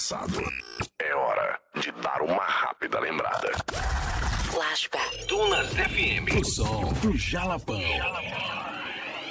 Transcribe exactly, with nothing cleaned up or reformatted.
passado. É hora de dar uma rápida lembrada. Flashback. Dunas F M. O som do Jalapão.